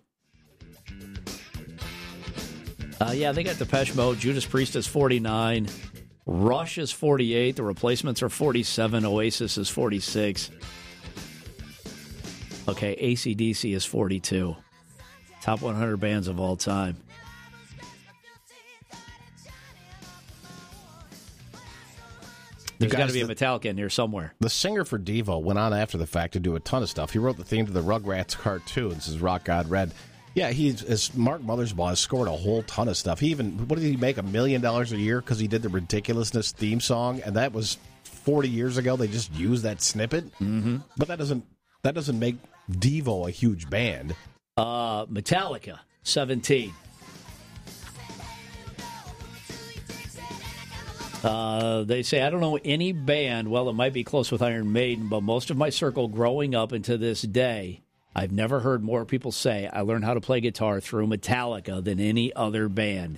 Uh, yeah, they got Depeche Mode. Judas Priest is forty-nine. Rush is forty-eight. The Replacements are forty-seven. Oasis is forty-six. Okay, A C D C is forty-two. Top one hundred bands of all time. There's got to be a Metallica in here somewhere. The singer for Devo went on after the fact to do a ton of stuff. He wrote the theme to the Rugrats cartoons, as Rock God Red. Yeah, he's as Mark Mothersbaugh has scored a whole ton of stuff. He even, what did he make, a million dollars a year because he did the Ridiculousness theme song, and that was forty years ago. They just used that snippet. Mm-hmm. But that doesn't that doesn't make Devo a huge band. Uh, Metallica, seventeen. Uh, they say, I don't know any band, well, it might be close with Iron Maiden, but most of my circle growing up into this day, I've never heard more people say, I learned how to play guitar through Metallica than any other band.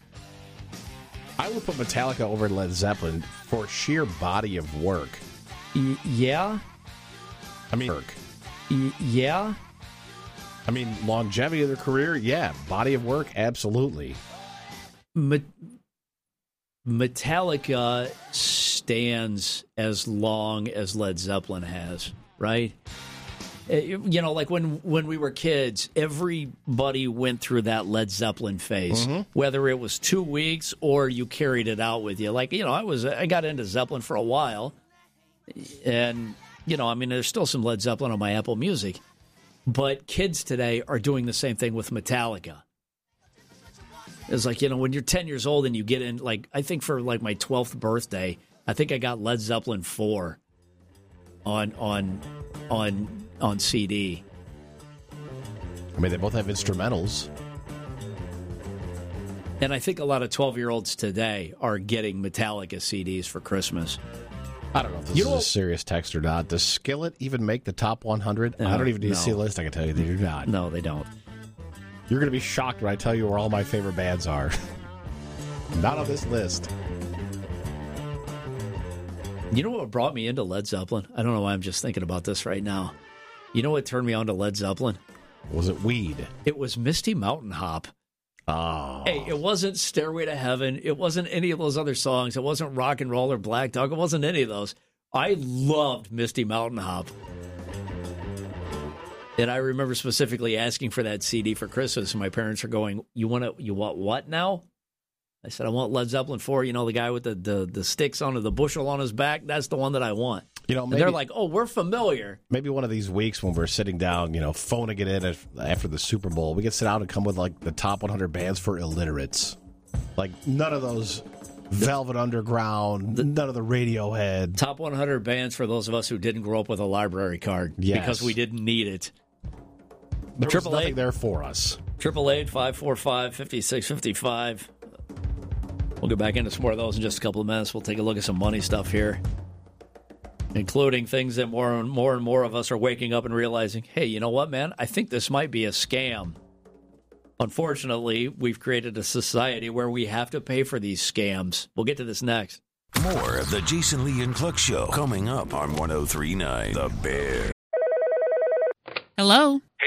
I would put Metallica over Led Zeppelin for sheer body of work. Y- yeah? I mean, work. Y- yeah? I mean, longevity of their career, yeah. Body of work, absolutely. Me- Metallica stands as long as Led Zeppelin has, right? You know, like when, when we were kids, everybody went through that Led Zeppelin phase, mm-hmm. whether it was two weeks or you carried it out with you. Like, you know, I was I got into Zeppelin for a while, and, you know, I mean, there's still some Led Zeppelin on my Apple Music, but kids today are doing the same thing with Metallica. It's like, you know, when you're ten years old and you get in, like, I think for, like, my twelfth birthday, I think I got Led Zeppelin four on on on on C D. I mean, they both have instrumentals. And I think a lot of twelve-year-olds today are getting Metallica C Ds for Christmas. I don't know if this you is a serious text or not. Does Skillet even make the top one hundred? Uh, I don't even need no. to see a list. I can tell you they do not. No, they don't. You're going to be shocked when I tell you where all my favorite bands are. Not on this list. You know what brought me into Led Zeppelin? I don't know why I'm just thinking about this right now. You know what turned me on to Led Zeppelin? Was it weed? It was Misty Mountain Hop. Oh. Hey, it wasn't Stairway to Heaven. It wasn't any of those other songs. It wasn't Rock and Roll or Black Dog. It wasn't any of those. I loved Misty Mountain Hop. And I remember specifically asking for that C D for Christmas, and my parents are going, you want to, you want what now? I said, I want Led Zeppelin four, you know, the guy with the, the, the sticks on the bushel on his back. That's the one that I want. You know, maybe, and they're like, oh, we're familiar. Maybe one of these weeks when we're sitting down, you know, phoning it in after the Super Bowl, we can sit down and come with, like, the top one hundred bands for illiterates. Like, none of those Velvet Underground, the, none of the Radiohead. Top one hundred bands for those of us who didn't grow up with a library card. Yes. Because we didn't need it. There was nothing there for us. Triple eight five four five fifty six fifty five. We'll get back into some more of those in just a couple of minutes. We'll take a look at some money stuff here, including things that more and more and more of us are waking up and realizing, hey, you know what, man? I think this might be a scam. Unfortunately, we've created a society where we have to pay for these scams. We'll get to this next. More of the Jason Lee and Cluck Show coming up on one oh three point nine The Bear. Hello? Hey, sis,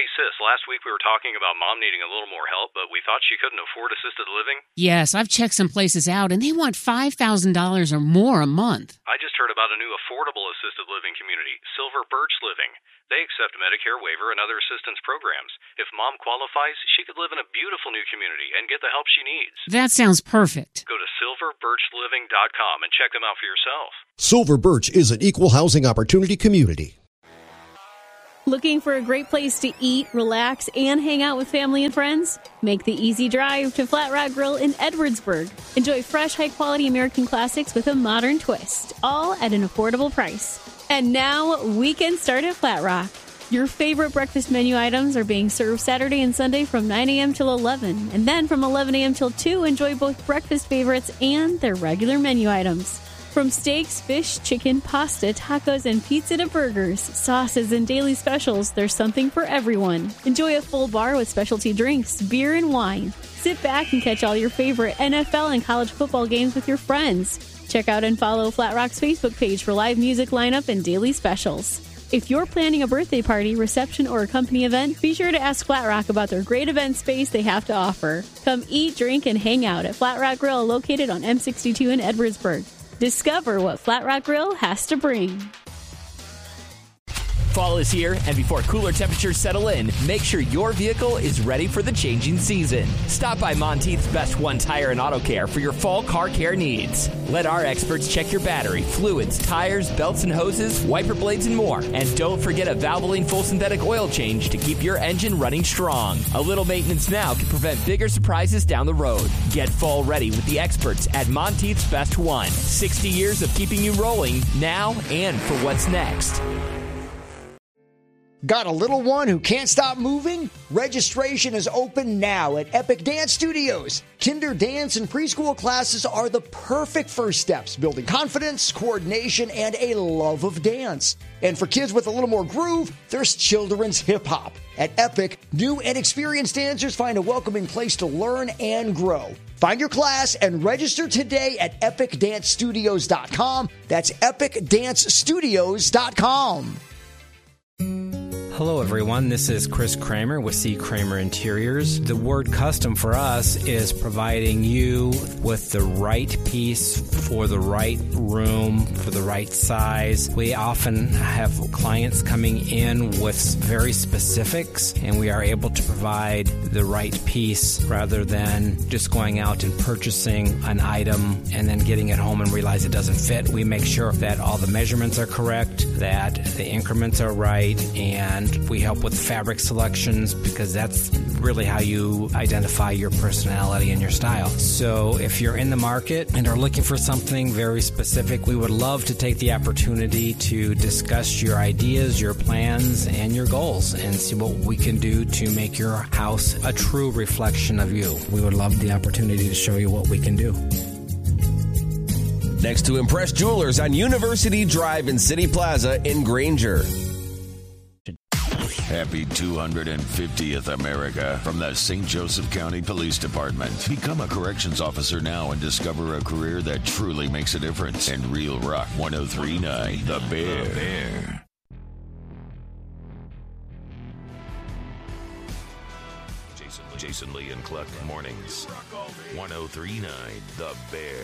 last week we were talking about Mom needing a little more help, but we thought she couldn't afford assisted living? Yes, I've checked some places out, and they want five thousand dollars or more a month. I just heard about a new affordable assisted living community, Silver Birch Living. They accept Medicare waiver and other assistance programs. If Mom qualifies, she could live in a beautiful new community and get the help she needs. That sounds perfect. Go to silver birch living dot com and check them out for yourself. Silver Birch is an equal housing opportunity community. Looking for a great place to eat, relax, and hang out with family and friends? Make the easy drive to Flat Rock Grill in Edwardsburg. Enjoy fresh, high-quality American classics with a modern twist, all at an affordable price. And now, weekend start at Flat Rock. Your favorite breakfast menu items are being served Saturday and Sunday from nine a.m. till eleven. And then from eleven a.m. till two, enjoy both breakfast favorites and their regular menu items. From steaks, fish, chicken, pasta, tacos, and pizza to burgers, sauces, and daily specials, there's something for everyone. Enjoy a full bar with specialty drinks, beer, and wine. Sit back and catch all your favorite N F L and college football games with your friends. Check out and follow Flat Rock's Facebook page for live music lineup and daily specials. If you're planning a birthday party, reception, or a company event, be sure to ask Flat Rock about their great event space they have to offer. Come eat, drink, and hang out at Flat Rock Grill, located on M sixty-two in Edwardsburg. Discover what Flat Rock Grill has to bring. Fall is here, and before cooler temperatures settle in, make sure your vehicle is ready for the changing season. Stop by Monteith's Best One Tire and Auto Care for your fall car care needs. Let our experts check your battery, fluids, tires, belts and hoses, wiper blades, and more. And don't forget a Valvoline full synthetic oil change to keep your engine running strong. A little maintenance now can prevent bigger surprises down the road. Get fall ready with the experts at Monteith's Best One. sixty years of keeping you rolling now and for what's next. Got a little one who can't stop moving? Registration is open now at Epic Dance Studios. Kinder dance and preschool classes are the perfect first steps, building confidence, coordination, and a love of dance. And for kids with a little more groove, there's children's hip-hop. At Epic, new and experienced dancers find a welcoming place to learn and grow. Find your class and register today at epic dance studios dot com. That's epic dance studios dot com. Hello, everyone. This is Chris Kramer with C. Kramer Interiors. The word custom for us is providing you with the right piece for the right room, for the right size. We often have clients coming in with very specifics, and we are able to provide the right piece rather than just going out and purchasing an item and then getting it home and realize it doesn't fit. We make sure that all the measurements are correct, that the increments are right, and we help with fabric selections because that's really how you identify your personality and your style. So if you're in the market and are looking for something very specific, we would love to take the opportunity to discuss your ideas, your plans, and your goals and see what we can do to make your house a true reflection of you. We would love the opportunity to show you what we can do. Next to Impress Jewelers on University Drive in City Plaza in Granger. Happy two hundred fiftieth America from the Saint Joseph County Police Department. Become a corrections officer now and discover a career that truly makes a difference. And Real Rock one oh three point nine, The Bear. The Bear. Jason, Jason Lee and Cluck Mornings. one oh three point nine, The Bear.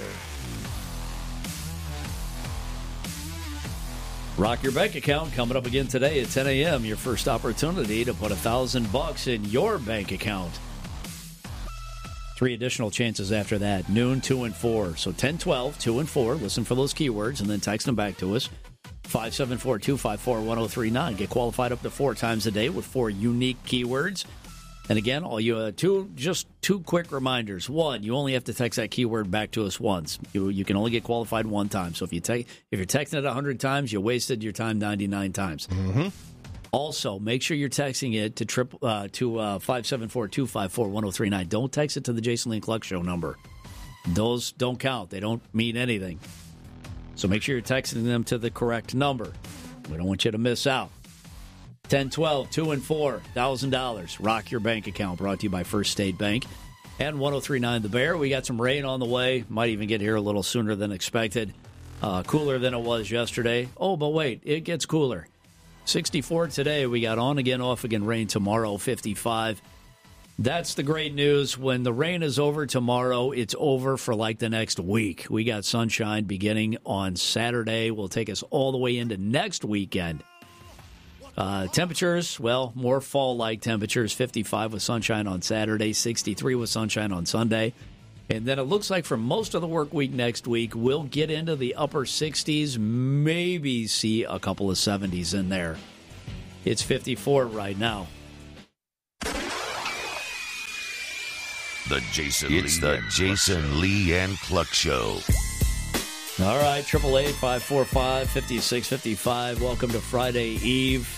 Rock Your Bank Account coming up again today at ten a.m. Your first opportunity to put a thousand bucks in your bank account. Three additional chances after that. Noon, two, and four. So ten, twelve, two, and four. Listen for those keywords and then text them back to us. five seven four, two five four, one oh three nine. Get qualified up to four times a day with four unique keywords. And again, all you uh, two just two quick reminders. One, you only have to text that keyword back to us once. You you can only get qualified one time. So if you te- if you're texting it one hundred times, you wasted your time ninety-nine times. Mm-hmm. Also, make sure you're texting it to trip uh, to uh, five seven four, two five four, one oh three nine. Don't text it to the Jason Lee and Cluck Show number. Those don't count. They don't mean anything. So make sure you're texting them to the correct number. We don't want you to miss out. ten, twelve, two, and four, one thousand dollars. Rock Your Bank Account, brought to you by First State Bank. And one oh three point nine The Bear. We got some rain on the way. Might even get here a little sooner than expected. Uh, cooler than it was yesterday. Oh, but wait, it gets cooler. sixty-four today. We got on again, off again rain tomorrow, fifty-five. That's the great news. When the rain is over tomorrow, it's over for like the next week. We got sunshine beginning on Saturday. Will take us all the way into next weekend. Uh, temperatures, well, more fall-like temperatures, fifty-five with sunshine on Saturday, sixty-three with sunshine on Sunday. And then it looks like for most of the work week next week, we'll get into the upper sixties, maybe see a couple of seventies in there. It's fifty-four right now. The Jason it's Lee the Jason Cluck Lee and Cluck Show. All right, triple eight five four five five six five five. Welcome to Friday Eve.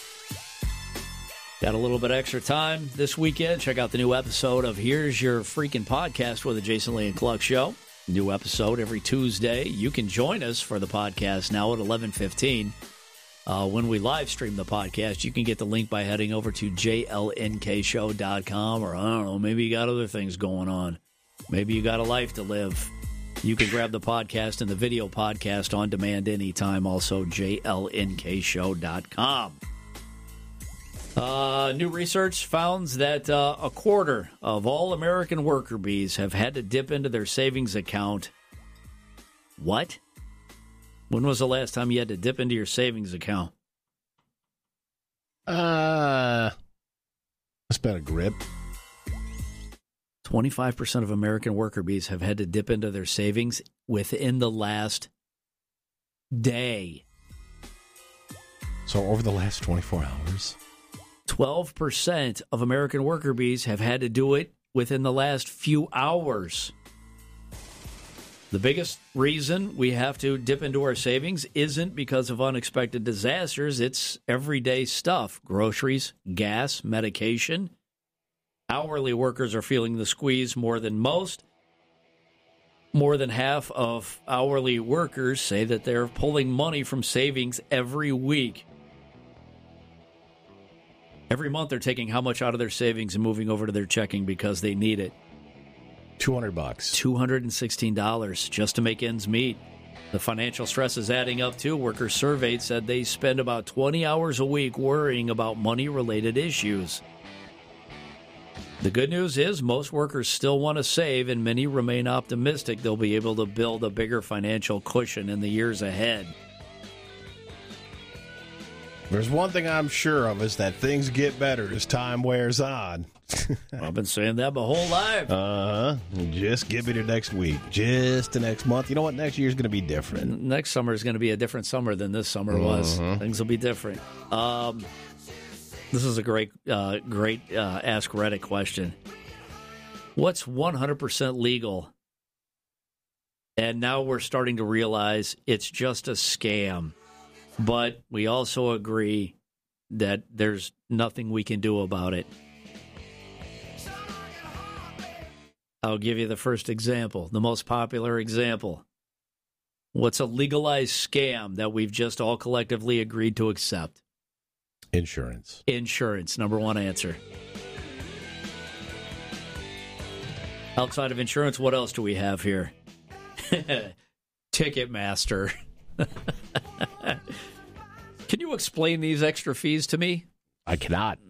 Got a little bit extra time this weekend. Check out the new episode of Here's Your Freaking Podcast with the Jason Lee and Cluck Show. New episode every Tuesday. You can join us for the podcast now at eleven fifteen. Uh, when we live stream the podcast, you can get the link by heading over to j l n k show dot com, or I don't know, maybe you got other things going on. Maybe you got a life to live. You can grab the podcast and the video podcast on demand anytime. Also, j l n k show dot com. Uh, new research found that uh, a quarter of all American worker bees have had to dip into their savings account. What? When was the last time you had to dip into your savings account? Uh, it's been a grip. twenty-five percent of American worker bees have had to dip into their savings within the last day. So over the last twenty-four hours? twelve percent of American worker bees have had to do it within the last few hours. The biggest reason we have to dip into our savings isn't because of unexpected disasters. It's everyday stuff. Groceries, gas, medication. Hourly workers are feeling the squeeze more than most. More than half of hourly workers say that they're pulling money from savings every week. Every month they're taking how much out of their savings and moving over to their checking because they need it. two hundred bucks. two hundred sixteen dollars just to make ends meet. The financial stress is adding up too. Workers surveyed said they spend about twenty hours a week worrying about money-related issues. The good news is most workers still want to save, and many remain optimistic they'll be able to build a bigger financial cushion in the years ahead. There's one thing I'm sure of is that things get better as time wears on. I've been saying that my whole life. Uh-huh. Just give me to next week. Just the next month. You know what? Next year's going to be different. Next summer is going to be a different summer than this summer was. Uh-huh. Things will be different. Um, this is a great, uh, great uh, Ask Reddit question. What's one hundred percent legal? And now we're starting to realize it's just a scam. But we also agree that there's nothing we can do about it. I'll give you the first example, the most popular example. What's a legalized scam that we've just all collectively agreed to accept? Insurance. Insurance, number one answer. Outside of insurance, what else do we have here? Ticketmaster. Can you explain these extra fees to me? I cannot.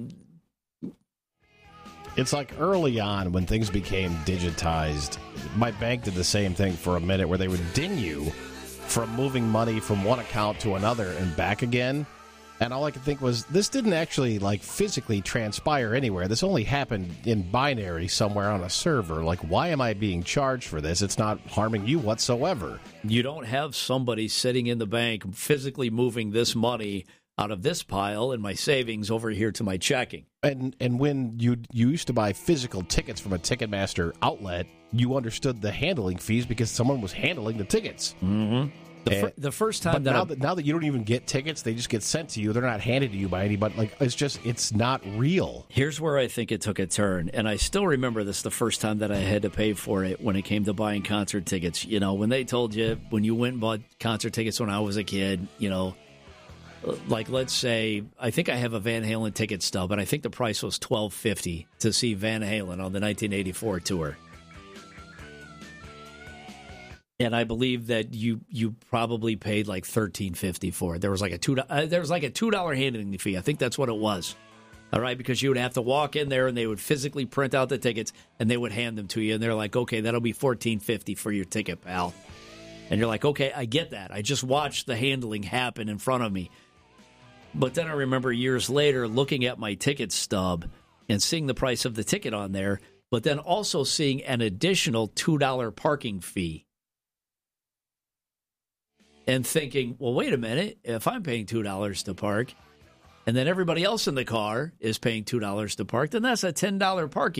It's like early on when things became digitized. My bank did the same thing for a minute where they would ding you from moving money from one account to another and back again. And all I could think was, this didn't actually like physically transpire anywhere. This only happened in binary somewhere on a server. Like, why am I being charged for this? It's not harming you whatsoever. You don't have somebody sitting in the bank physically moving this money out of this pile in my savings over here to my checking. And and when you you used to buy physical tickets from a Ticketmaster outlet, you understood the handling fees because someone was handling the tickets. Mm-hmm. The, fir- the first time but that now I- that now that you don't even get tickets, they just get sent to you. They're not handed to you by anybody. Like, it's just, it's not real. Here's where I think it took a turn, and I still remember this the first time that I had to pay for it when it came to buying concert tickets. You know, when they told you, when you went and bought concert tickets when I was a kid, you know, like, let's say, I think I have a Van Halen ticket stub, and I think the price was twelve fifty to see Van Halen on the nineteen eighty-four tour. And I believe that you you probably paid like thirteen fifty for it. There was like a two uh, there was like a two dollar handling fee. I think that's what it was. All right, because you would have to walk in there and they would physically print out the tickets and they would hand them to you and they're like, okay, that'll be fourteen fifty for your ticket, pal. And you're like, okay, I get that. I just watched the handling happen in front of me. But then I remember years later looking at my ticket stub and seeing the price of the ticket on there, but then also seeing an additional two dollar parking fee. And thinking, well, wait a minute, if I'm paying two dollars to park, and then everybody else in the car is paying two dollars to park, then that's a ten dollar parking